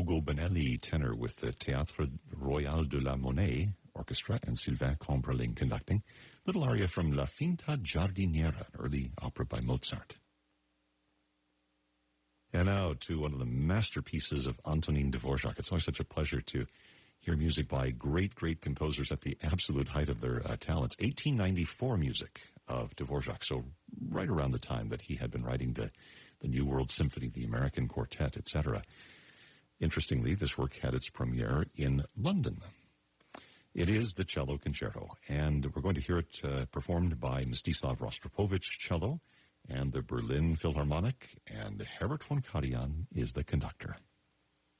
Ugo Bonelli, tenor, with the Théâtre Royal de la Monnaie Orchestra and Sylvain Combrelin conducting. Little aria from La Finta Giardiniera, an early opera by Mozart. And now to one of the masterpieces of Antonin Dvorak. It's always such a pleasure to hear music by great, great composers at the absolute height of their talents. 1894 music of Dvorak, so right around the time that he had been writing the New World Symphony, the American Quartet, etc. Interestingly, this work had its premiere in London. It is the Cello Concerto, and we're going to hear it performed by Mstislav Rostropovich, cello, and the Berlin Philharmonic, and Herbert von Karajan is the conductor.